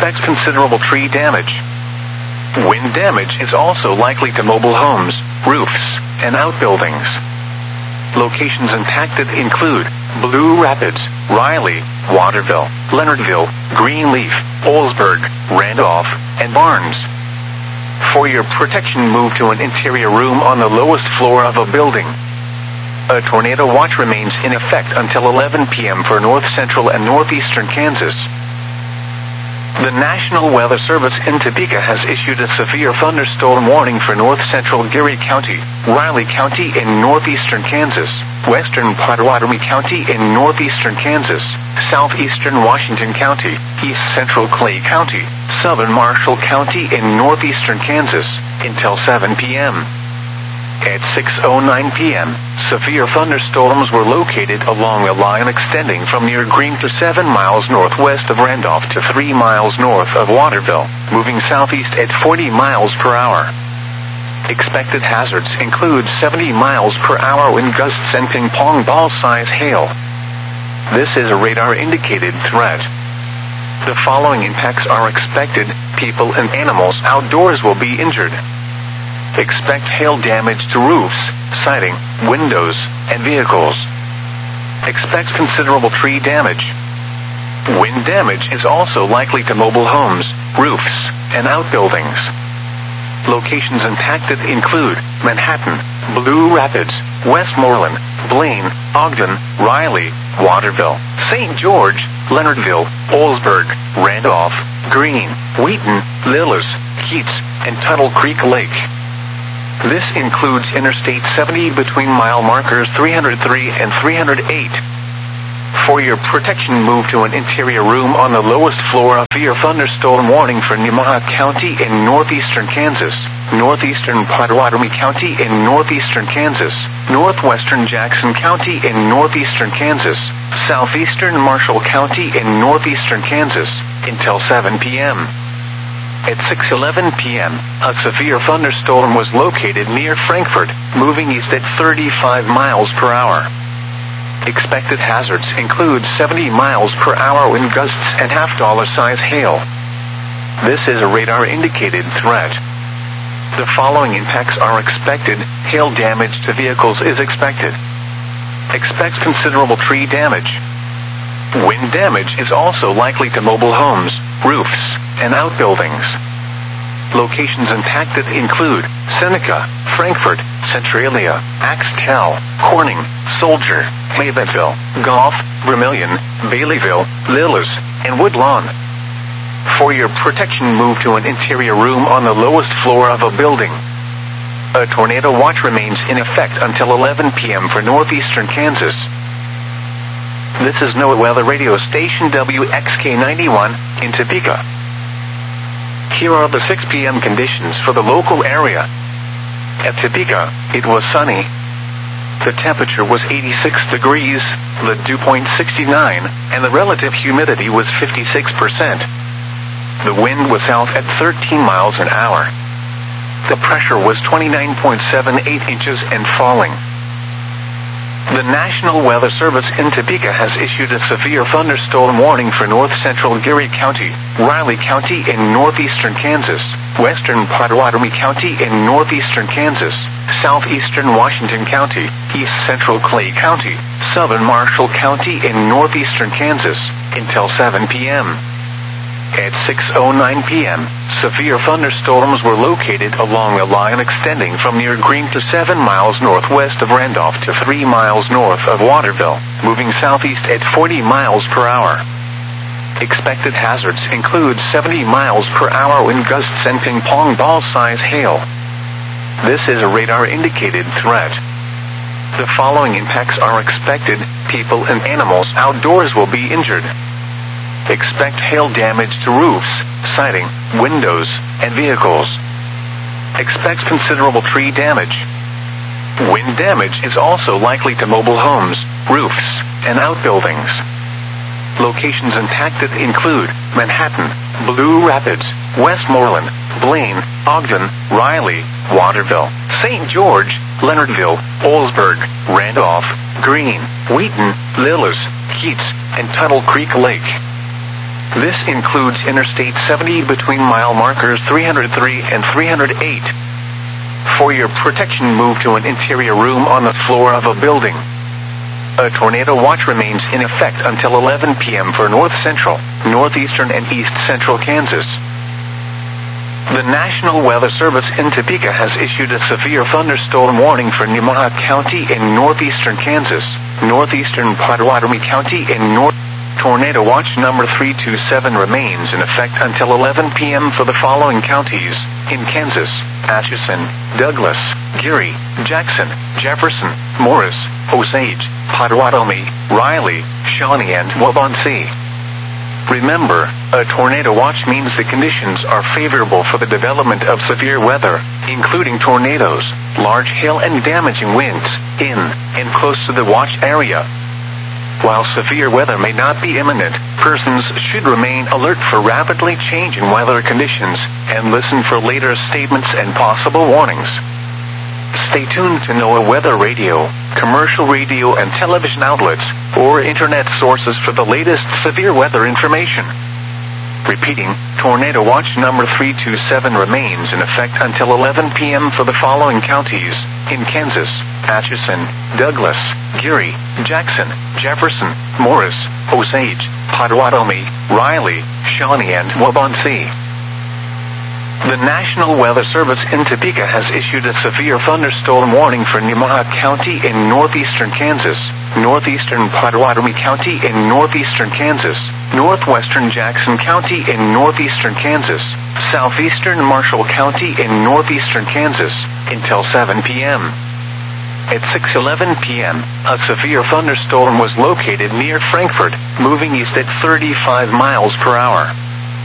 expects considerable tree damage. Wind damage is also likely to mobile homes, roofs, and outbuildings. Locations impacted include Blue Rapids, Riley, Waterville, Leonardville, Greenleaf, Olsburg, Randolph, and Barnes. For your protection, move to an interior room on the lowest floor of a building. A tornado watch remains in effect until 11 p.m. for north central and northeastern Kansas. The National Weather Service in Topeka has issued a severe thunderstorm warning for north central Geary County, Riley County in northeastern Kansas, western Pottawatomie County in northeastern Kansas, southeastern Washington County, east central Clay County, southern Marshall County in northeastern Kansas, until 7 p.m. At 6:09 p.m., severe thunderstorms were located along a line extending from near Green to 7 miles northwest of Randolph to 3 miles north of Waterville, moving southeast at 40 miles per hour. Expected hazards include 70 miles per hour wind gusts and ping-pong ball-size hail. This is a radar-indicated threat. The following impacts are expected: people and animals outdoors will be injured. Expect hail damage to roofs, siding, windows, and vehicles. Expect considerable tree damage. Wind damage is also likely to mobile homes, roofs, and outbuildings. Locations impacted include Manhattan, Blue Rapids, Westmoreland, Blaine, Ogden, Riley, Waterville, St. George, Leonardville, Olsburg, Randolph, Greene, Wheaton, Lillis, Keats, and Tuttle Creek Lake. This includes Interstate 70 between mile markers 303 and 308. For your protection, move to an interior room on the lowest floor of your thunderstorm warning for Nemaha County in northeastern Kansas, northeastern Pottawatomie County in northeastern Kansas, northwestern Jackson County in northeastern Kansas, southeastern Marshall County in northeastern Kansas, until 7 p.m. At 6:11 p.m., a severe thunderstorm was located near Frankfort, moving east at 35 miles per hour. Expected hazards include 70 miles per hour wind gusts and half-dollar-size hail. This is a radar-indicated threat. The following impacts are expected: hail damage to vehicles is expected. Expect considerable tree damage. Wind damage is also likely to mobile homes, roofs, and outbuildings. Locations impacted include Seneca, Frankfort, Centralia, Axtell, Corning, Soldier, Mavenville, Goff, Vermilion, Baileyville, Lillis, and Woodlawn. For your protection, move to an interior room on the lowest floor of a building. A tornado watch remains in effect until 11 p.m. for northeastern Kansas. This is NOAA Weather Radio Station WXK91 in Topeka. Here are the 6 p.m. conditions for the local area. At Topeka, it was sunny. The temperature was 86 degrees, the dew point 69, and the relative humidity was 56%. The wind was south at 13 miles an hour. The pressure was 29.78 inches and falling. The National Weather Service in Topeka has issued a severe thunderstorm warning for north central Geary County, Riley County in northeastern Kansas, western Pottawatomie County in northeastern Kansas, southeastern Washington County, east central Clay County, southern Marshall County in northeastern Kansas, until 7 p.m. At 6:09 p.m., severe thunderstorms were located along a line extending from near Green to 7 miles northwest of Randolph to 3 miles north of Waterville, moving southeast at 40 miles per hour. Expected hazards include 70 miles per hour wind gusts and ping-pong ball-size hail. This is a radar-indicated threat. The following impacts are expected: people and animals outdoors will be injured. Expect hail damage to roofs, siding, windows, and vehicles. Expect considerable tree damage. Wind damage is also likely to mobile homes, roofs, and outbuildings. Locations impacted include Manhattan, Blue Rapids, Westmoreland, Blaine, Ogden, Riley, Waterville, St. George, Leonardville, Olsburg, Randolph, Greene, Wheaton, Lillis, Keats, and Tuttle Creek Lake. This includes Interstate 70 between mile markers 303 and 308. For your protection, move to an interior room on the floor of a building. A tornado watch remains in effect until 11 p.m. for north central, northeastern, and east central Kansas. The National Weather Service in Topeka has issued a severe thunderstorm warning for Nemaha County in northeastern Kansas, northeastern Pottawatomie County, and north. Tornado watch number 327 remains in effect until 11 p.m. for the following counties in Kansas: Atchison, Douglas, Geary, Jackson, Jefferson, Morris, Osage, Pottawatomie, Riley, Shawnee, and Waubonsee. Remember, a tornado watch means the conditions are favorable for the development of severe weather, including tornadoes, large hail, and damaging winds in and close to the watch area. While severe weather may not be imminent, persons should remain alert for rapidly changing weather conditions and listen for later statements and possible warnings. Stay tuned to NOAA Weather Radio, commercial radio and television outlets, or internet sources for the latest severe weather information. Repeating, Tornado Watch number 327 remains in effect until 11 p.m. for the following counties in Kansas: Atchison, Douglas, Geary, Jackson, Jefferson, Morris, Osage, Pottawatomie, Riley, Shawnee, and Waubonsee. The National Weather Service in Topeka has issued a severe thunderstorm warning for Nemaha County in northeastern Kansas, northeastern Pottawatomie County in northeastern Kansas, northwestern Jackson County in northeastern Kansas, southeastern Marshall County in northeastern Kansas, until 7 p.m. At 6:11 p.m., a severe thunderstorm was located near Frankfort, moving east at 35 miles per hour.